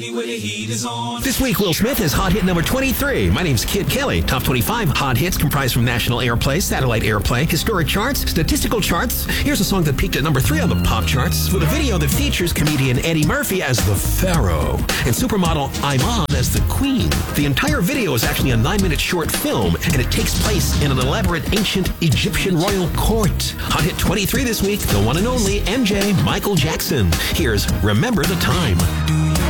This week, Will Smith is hot hit number 23. My name's Kid Kelly. Top 25 hot hits comprised from national airplay, satellite airplay, historic charts, statistical charts. Here's a song that peaked at number 3 on the pop charts with a video that features comedian Eddie Murphy as the Pharaoh and supermodel Iman as the Queen. The entire video is actually a 9-minute short film, and it takes place in an elaborate ancient Egyptian royal court. Hot hit 23 this week, the one and only MJ Michael Jackson. Here's Remember the Time.